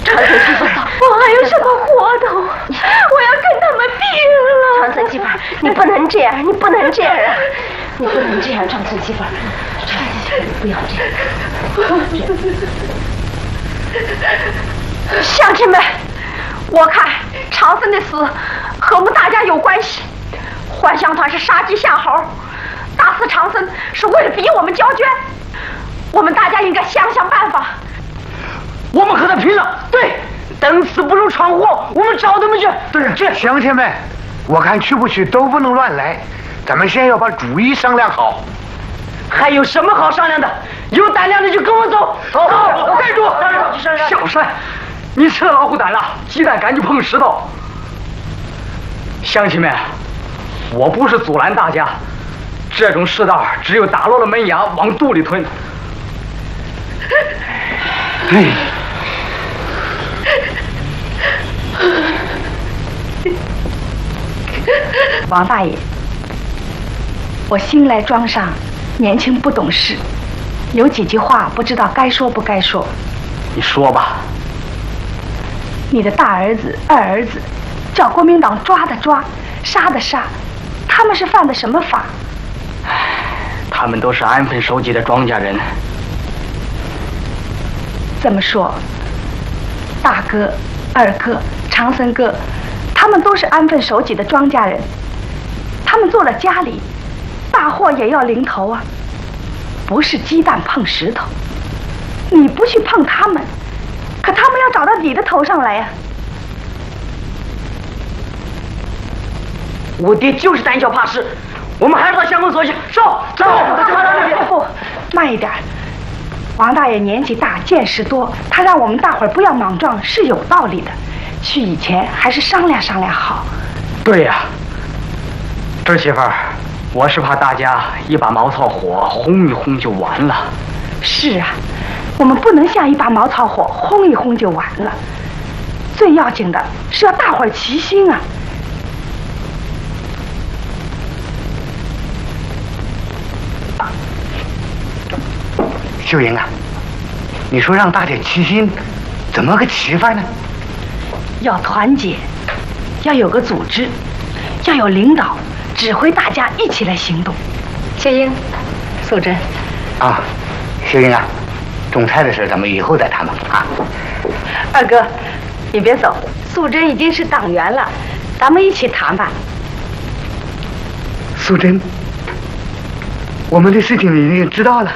长孙媳妇， 我还有什么活头？我要跟他们拼了！ 长孙媳妇，你不能这样，你不能这样啊！你不能这样，长孙媳妇，长孙媳妇，不要这样。 乡亲们，我看长孙的死和我们大家有关系。幻象团是杀鸡吓猴，打死长孙是为了逼我们交捐。我们大家应该想想办法。 我们和他拼了！对，等死不如闯祸，我们找他们去。 对，这乡亲们，我看去不去都不能乱来，咱们先要把主意商量好。 还有什么好商量的？有胆量的就跟我走。走，站住！ 小帅，你吃了老虎胆了，鸡蛋敢就碰石头。乡亲们，我不是阻拦大家，这种世道只有打落了门牙往肚里吞。 哎， 王大爷，我新来庄上，年轻不懂事，有几句话不知道该说不该说。 你说吧。 你的大儿子、二儿子，叫国民党抓的抓，杀的杀，他们是犯的什么法？ 他们都是安分守己的庄稼人。 这么说，大哥、二哥、长孙哥，他们都是安分守己的庄稼人，他们做了家里，大祸也要临头啊，不是鸡蛋碰石头。你不去碰他们，可他们要找到你的头上来呀。 我爹就是胆小怕事，我们还是到乡公所去。走， 不，慢一点。王大爷年纪大，见识多，他让我们大伙儿不要莽撞是有道理的。去以前还是商量商量好。 对呀，儿媳妇儿，我是怕大家一把茅草火轰一轰就完了。 是啊，我们不能像一把茅草火轰一轰就完了。最要紧的是要大伙儿齐心啊。 秀英啊，你说让大家齐心，怎么个齐法呢？ 要团结，要有个组织，要有领导指挥大家一起来行动。 秀英，素贞啊，秀英啊，种菜的事咱们以后再谈吧啊。 二哥，你别走，素贞已经是党员了，咱们一起谈吧。 素贞，我们的事情你已经知道了。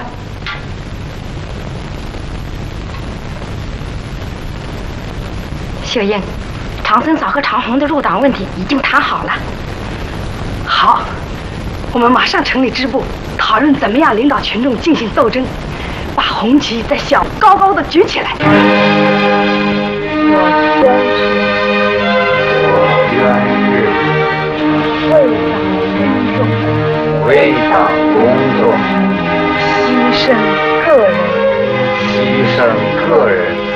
秀英，长孙嫂和长虹的入党问题已经谈好了。 好，我们马上成立支部，讨论怎么样领导群众进行斗争，把红旗在小高高的举起来。 我宣誓，为党工作， 牺牲个人， 牺牲个人。